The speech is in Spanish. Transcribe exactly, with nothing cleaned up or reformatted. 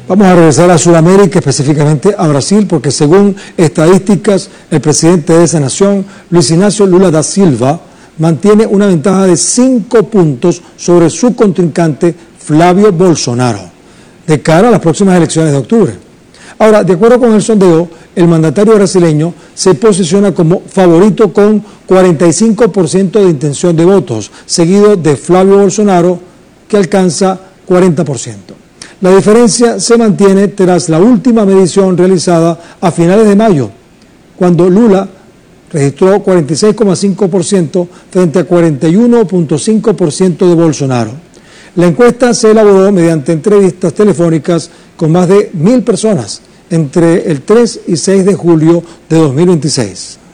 Vamos a regresar a Sudamérica, específicamente a Brasil, porque según estadísticas, el presidente de esa nación, Luis Ignacio Lula da Silva, mantiene una ventaja de cinco puntos sobre su contrincante Flavio Bolsonaro, de cara a las próximas elecciones de octubre. Ahora, de acuerdo con el sondeo, el mandatario brasileño se posiciona como favorito con cuarenta y cinco por ciento de intención de votos, seguido de Flavio Bolsonaro, que alcanza cuarenta por ciento. La diferencia se mantiene tras la última medición realizada a finales de mayo, cuando Lula registró cuarenta y seis coma cinco por ciento frente a cuarenta y uno coma cinco por ciento de Bolsonaro. La encuesta se elaboró mediante entrevistas telefónicas con más de mil personas entre el tres y seis de julio de dos mil veintiséis.